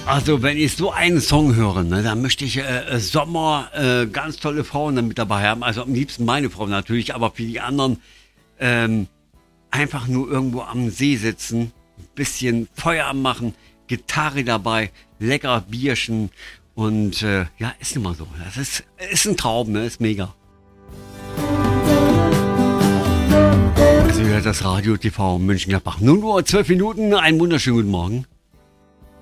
Also wenn ich so einen Song höre, ne, dann möchte ich Sommer, ganz tolle Frauen dann mit dabei haben. Also am liebsten meine Frau natürlich, aber für die anderen einfach nur irgendwo am See sitzen, ein bisschen Feuer anmachen, Gitarre dabei, lecker Bierchen und ja, ist immer so. Das ist ein Traum, ne? Ist mega. Also ihr hört das Radio TV Mönchengladbach. Nun nur 12 Minuten, einen wunderschönen guten Morgen.